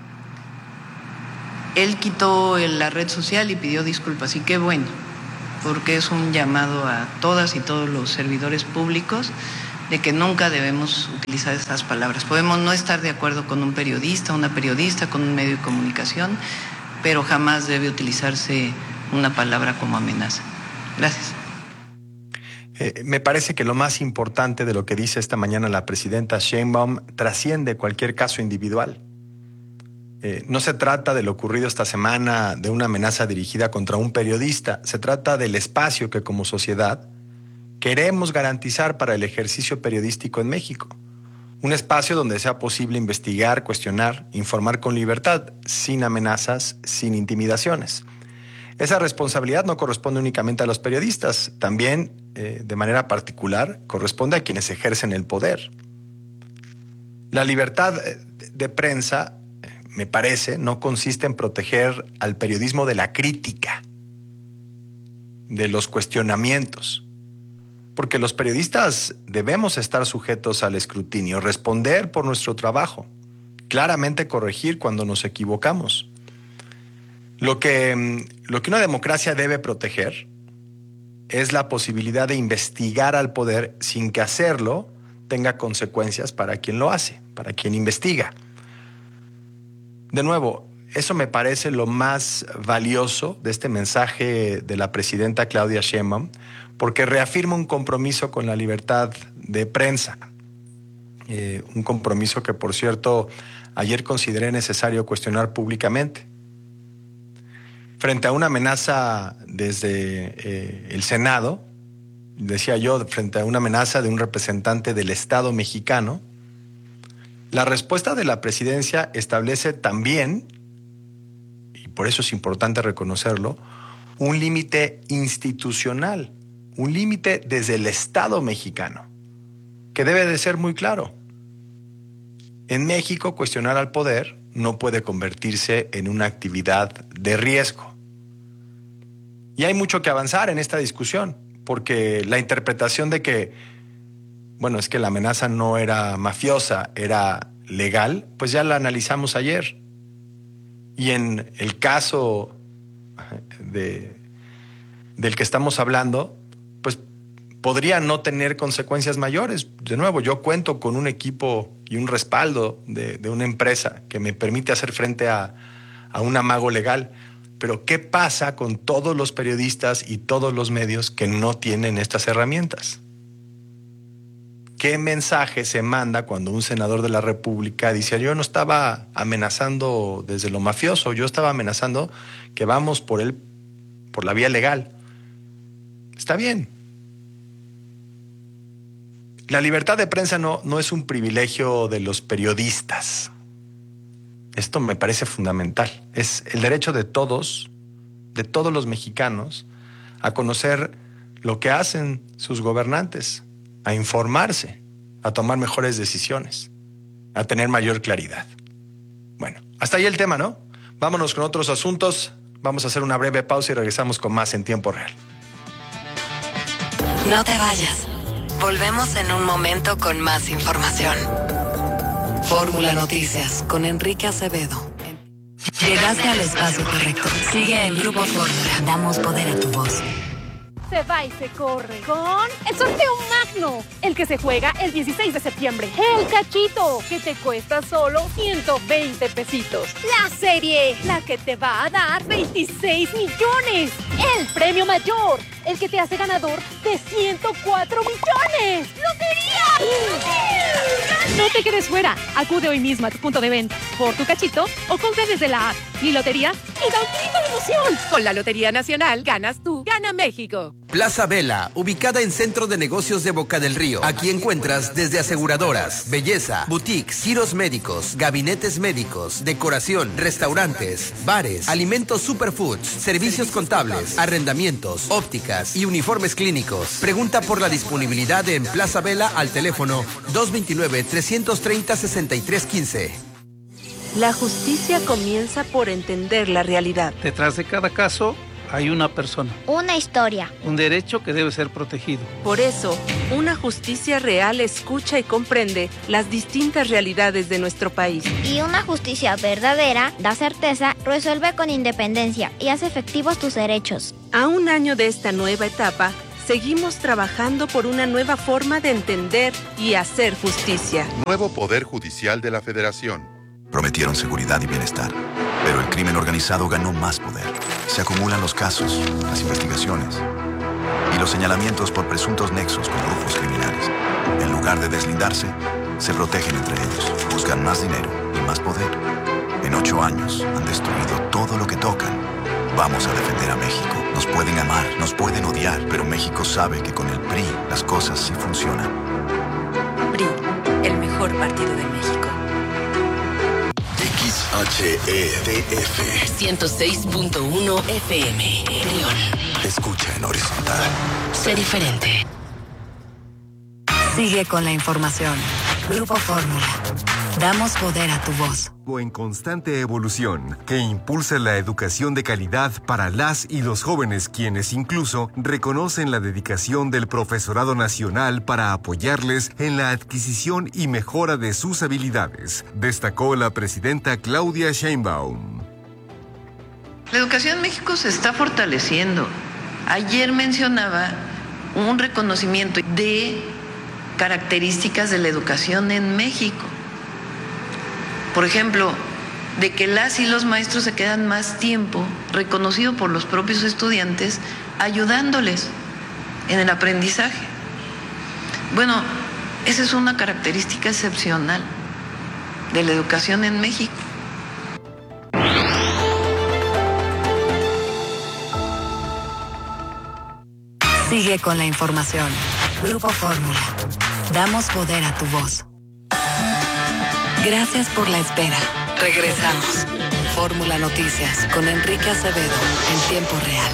Él quitó la red social y pidió disculpas, y qué bueno, porque es un llamado a todas y todos los servidores públicos de que nunca debemos utilizar estas palabras. Podemos no estar de acuerdo con un periodista, una periodista, con un medio de comunicación, pero jamás debe utilizarse una palabra como amenaza. Gracias. Eh, me parece que lo más importante de lo que dice esta mañana la presidenta Sheinbaum trasciende cualquier caso individual. Eh, no se trata de lo ocurrido esta semana, de una amenaza dirigida contra un periodista. Se trata del espacio que como sociedad queremos garantizar para el ejercicio periodístico en México. Un espacio donde sea posible investigar, cuestionar, informar con libertad, sin amenazas, sin intimidaciones. Esa responsabilidad no corresponde únicamente a los periodistas, también, eh, de manera particular, corresponde a quienes ejercen el poder. La libertad de prensa, me parece, no consiste en proteger al periodismo de la crítica, de los cuestionamientos, porque los periodistas debemos estar sujetos al escrutinio, responder por nuestro trabajo, claramente corregir cuando nos equivocamos. Lo que, lo que una democracia debe proteger es la posibilidad de investigar al poder sin que hacerlo tenga consecuencias para quien lo hace, para quien investiga. De nuevo, eso me parece lo más valioso de este mensaje de la presidenta Claudia Sheinbaum, porque reafirma un compromiso con la libertad de prensa. Eh, un compromiso que, por cierto, ayer consideré necesario cuestionar públicamente. Frente a una amenaza desde eh, el Senado, decía yo, frente a una amenaza de un representante del Estado mexicano, la respuesta de la presidencia establece también, y por eso es importante reconocerlo, un límite institucional, un límite desde el Estado mexicano, que debe de ser muy claro. En México, cuestionar al poder no puede convertirse en una actividad de riesgo. Y hay mucho que avanzar en esta discusión, porque la interpretación de que, bueno, es que la amenaza no era mafiosa, era legal, pues ya la analizamos ayer. Y en el caso de, del que estamos hablando, pues podría no tener consecuencias mayores. De nuevo, yo cuento con un equipo y un respaldo de, de una empresa que me permite hacer frente a, a un amago legal. Pero ¿qué pasa con todos los periodistas y todos los medios que no tienen estas herramientas? ¿Qué mensaje se manda cuando un senador de la República dice: yo no estaba amenazando desde lo mafioso, yo estaba amenazando que vamos por el, por la vía legal? Está bien. La libertad de prensa no, no es un privilegio de los periodistas. Esto me parece fundamental. Es el derecho de todos, de todos los mexicanos, a conocer lo que hacen sus gobernantes, a informarse, a tomar mejores decisiones, a tener mayor claridad. Bueno, hasta ahí el tema, ¿no? Vámonos con otros asuntos. Vamos a hacer una breve pausa y regresamos con más en tiempo real. No te vayas. Volvemos en un momento con más información. Fórmula Noticias con Enrique Acevedo. Llegaste al espacio correcto. Sigue en Grupo Fórmula. Damos poder a tu voz. se va y se corre con el sorteo magno, el que se juega el dieciséis de septiembre. El cachito, que te cuesta solo ciento veinte pesitos. La serie, la que te va a dar veintiséis millones. El premio mayor, el que te hace ganador de ciento cuatro millones. ¡Lotería! ¡Lotería! No te quedes fuera. Acude hoy mismo a tu punto de venta por tu cachito o compra desde la app Mi Lotería y da un grito de emoción. Con la Lotería Nacional ganas tú, gana México. Plaza Vela, ubicada en Centro de Negocios de Boca del Río. Aquí encuentras desde aseguradoras, belleza, boutiques, giros médicos, gabinetes médicos, decoración, restaurantes, bares, alimentos superfoods, servicios contables, arrendamientos, ópticas y uniformes clínicos. Pregunta por la disponibilidad en Plaza Vela al teléfono dos dos nueve, tres tres cero, seis tres uno cinco. La justicia comienza por entender la realidad. Detrás de cada caso hay una persona. Una historia. Un derecho que debe ser protegido. Por eso, una justicia real escucha y comprende las distintas realidades de nuestro país. Y una justicia verdadera da certeza, resuelve con independencia y hace efectivos tus derechos. A un año de esta nueva etapa, seguimos trabajando por una nueva forma de entender y hacer justicia. Nuevo Poder Judicial de la Federación. Prometieron seguridad y bienestar, pero el crimen organizado ganó más poder. Se acumulan los casos, las investigaciones y los señalamientos por presuntos nexos con grupos criminales. En lugar de deslindarse, se protegen entre ellos, buscan más dinero y más poder. En ocho años han destruido todo lo que tocan. Vamos a defender a México. Nos pueden amar, nos pueden odiar, pero México sabe que con el P R I las cosas sí funcionan. P R I, el mejor partido de México. X H E D F ciento seis punto uno F M León. Escucha en horizontal. Sé diferente. Sigue con la información. Grupo Fórmula. Damos poder a tu voz. En constante evolución, que impulsa la educación de calidad para las y los jóvenes, quienes incluso reconocen la dedicación del profesorado nacional para apoyarles en la adquisición y mejora de sus habilidades, destacó la presidenta Claudia Sheinbaum. La educación en México se está fortaleciendo. Ayer mencionaba un reconocimiento de características de la educación en México. Por ejemplo, de que las y los maestros se quedan más tiempo, reconocido por los propios estudiantes, ayudándoles en el aprendizaje. Bueno, esa es una característica excepcional de la educación en México. Sigue con la información. Grupo Fórmula. Damos poder a tu voz. Gracias por la espera. Regresamos. Fórmula Noticias con Enrique Acevedo en tiempo real.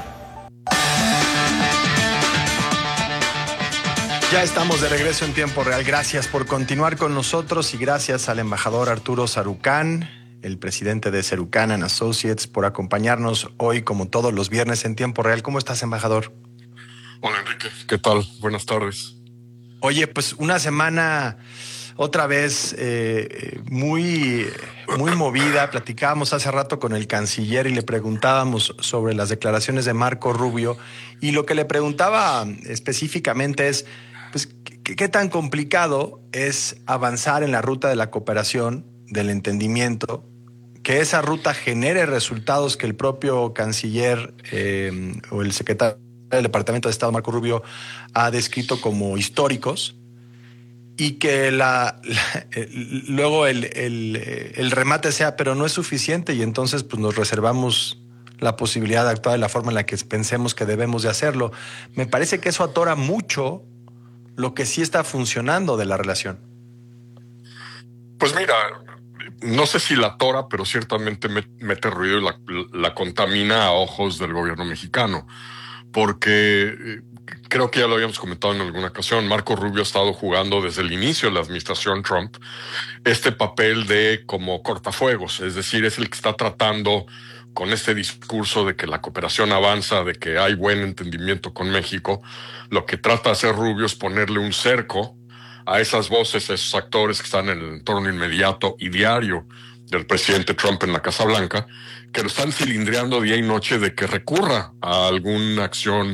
Ya estamos de regreso en tiempo real. Gracias por continuar con nosotros y gracias al embajador Arturo Sarucán, el presidente de Sarucán and Associates, por acompañarnos hoy como todos los viernes en tiempo real. ¿Cómo estás, embajador? Hola, Enrique. ¿Qué tal? Buenas tardes. Oye, pues una semana otra vez eh, muy, muy movida. Platicábamos hace rato con el canciller y le preguntábamos sobre las declaraciones de Marco Rubio, y lo que le preguntaba específicamente es, pues, ¿qué, qué tan complicado es avanzar en la ruta de la cooperación, del entendimiento, que esa ruta genere resultados que el propio canciller eh, o el secretario del Departamento de Estado, Marco Rubio, ha descrito como históricos, y que la, la el, luego el, el, el remate sea, pero no es suficiente, y entonces pues nos reservamos la posibilidad de actuar de la forma en la que pensemos que debemos de hacerlo. Me parece que eso atora mucho lo que sí está funcionando de la relación. Pues mira, no sé si la atora, pero ciertamente mete ruido y la, la contamina a ojos del gobierno mexicano, porque creo que ya lo habíamos comentado en alguna ocasión, Marco Rubio ha estado jugando desde el inicio de la administración Trump este papel de como cortafuegos, es decir, es el que está tratando con este discurso de que la cooperación avanza, de que hay buen entendimiento con México. Lo que trata de hacer Rubio es ponerle un cerco a esas voces, a esos actores que están en el entorno inmediato y diario del presidente Trump en la Casa Blanca, que lo están cilindreando día y noche de que recurra a alguna acción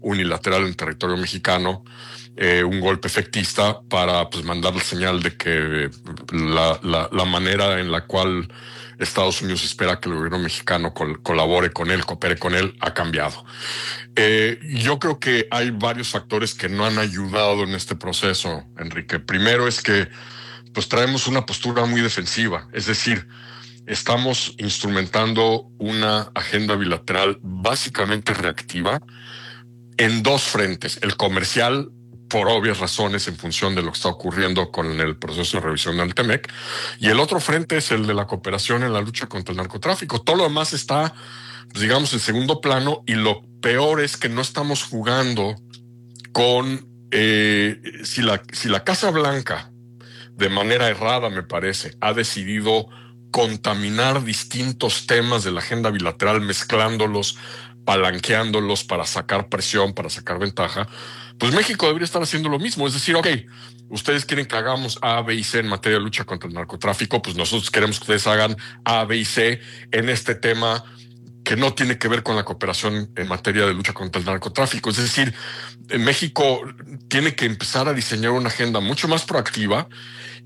unilateral en territorio mexicano, eh, un golpe efectista para pues, mandar la señal de que la, la, la manera en la cual Estados Unidos espera que el gobierno mexicano col- colabore con él, coopere con él, ha cambiado. Eh, yo creo que hay varios factores que no han ayudado en este proceso, Enrique. Primero es que pues traemos una postura muy defensiva, es decir, estamos instrumentando una agenda bilateral básicamente reactiva en dos frentes. El comercial, por obvias razones, en función de lo que está ocurriendo con el proceso de revisión del T-M E C, y el otro frente es el de la cooperación en la lucha contra el narcotráfico. Todo lo demás está, pues, digamos, en segundo plano, y lo peor es que no estamos jugando con eh, si la, si la Casa Blanca, de manera errada, me parece, ha decidido contaminar distintos temas de la agenda bilateral, mezclándolos, palanqueándolos para sacar presión, para sacar ventaja, pues México debería estar haciendo lo mismo. Es decir, ok, ustedes quieren que hagamos A, B y C en materia de lucha contra el narcotráfico, pues nosotros queremos que ustedes hagan A, B y C en este tema que no tiene que ver con la cooperación en materia de lucha contra el narcotráfico. Es decir, México tiene que empezar a diseñar una agenda mucho más proactiva